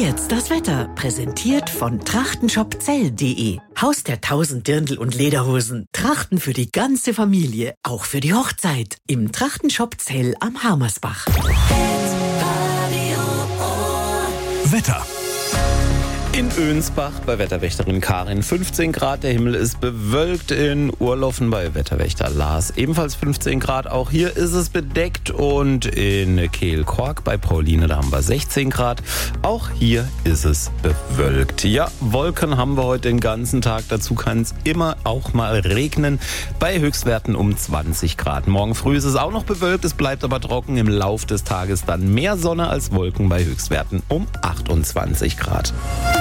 Jetzt das Wetter, präsentiert von trachtenshopzell.de. Haus der 1000 Dirndl und Lederhosen. Trachten für die ganze Familie, auch für die Hochzeit. Im Trachtenshop Zell am Harmersbach. Wetter. In Önsbach bei Wetterwächterin Karin 15 Grad, der Himmel ist bewölkt. In Urloffen bei Wetterwächter Lars ebenfalls 15 Grad, auch hier ist es bedeckt. Und in Kehl-Kork bei Pauline, da haben wir 16 Grad, auch hier ist es bewölkt. Ja, Wolken haben wir heute den ganzen Tag, dazu kann es immer auch mal regnen, bei Höchstwerten um 20 Grad. Morgen früh ist es auch noch bewölkt, es bleibt aber trocken, im Lauf des Tages dann mehr Sonne als Wolken bei Höchstwerten um 28 Grad.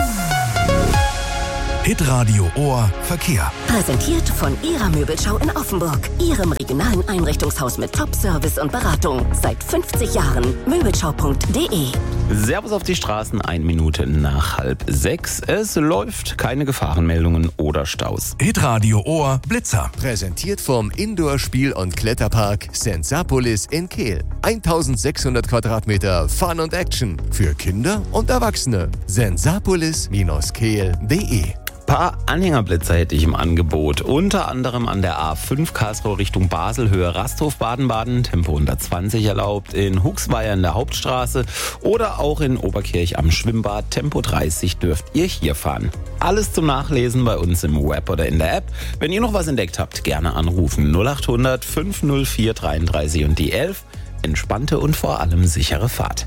Hitradio Ohr Verkehr. Präsentiert von Ihrer Möbelschau in Offenburg. Ihrem regionalen Einrichtungshaus mit Top-Service und Beratung. Seit 50 Jahren. Möbelschau.de. Servus auf die Straßen, 1 Minute nach 5:30. Es läuft, keine Gefahrenmeldungen oder Staus. Hitradio Ohr Blitzer. Präsentiert vom Indoor-Spiel- und Kletterpark Sensapolis in Kehl. 1600 Quadratmeter Fun und Action für Kinder und Erwachsene. Sensapolis-kehl.de. Paar Anhängerblitzer hätte ich im Angebot. Unter anderem an der A5 Karlsruhe Richtung Basel, Höhe Rasthof Baden-Baden, Tempo 120 erlaubt, in Huxweier in der Hauptstraße oder auch in Oberkirch am Schwimmbad, Tempo 30 dürft ihr hier fahren. Alles zum Nachlesen bei uns im Web oder in der App. Wenn ihr noch was entdeckt habt, gerne anrufen 0800 504 33 und die 11. Entspannte und vor allem sichere Fahrt.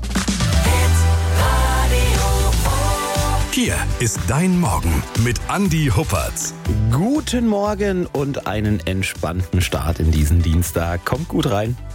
Hier ist dein Morgen mit Andi Huppertz. Guten Morgen und einen entspannten Start in diesen Dienstag. Kommt gut rein.